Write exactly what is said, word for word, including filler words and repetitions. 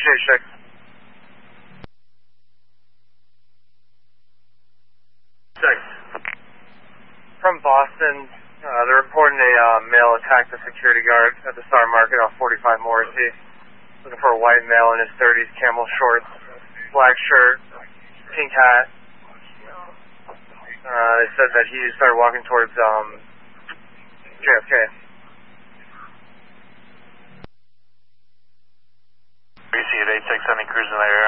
six. Six. From Boston, uh, they're reporting a uh, male attacked a security guard at the Star Market off forty-five Morrissey. Looking for a white male in his thirties, camel shorts, black shirt, pink hat. Uh, they said that he started walking towards um, J F K. B C at eight six, any cruise in the area.